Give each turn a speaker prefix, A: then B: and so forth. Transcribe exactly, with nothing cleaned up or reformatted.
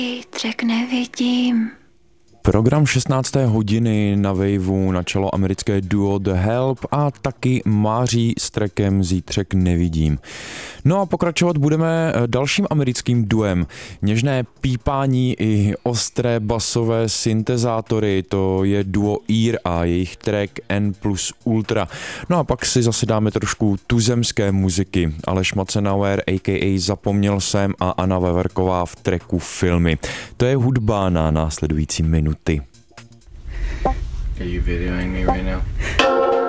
A: Zítřek nevidím.
B: Program šestnácté hodiny na Waveu na čelo americké duo The Help a taky Máří s trackem Zítřek nevidím. No a pokračovat budeme dalším americkým duem. Něžné pípání i ostré basové syntezátory, to je duo Ear a jejich track N plus Ultra. No a pak si zase dáme trošku tuzemské muziky. Aleš Macenauer, a k a. Zapomněl jsem a Anna Veverková v tracku Filmy. To je hudba na následující minuty.
C: Are you videoing me right now?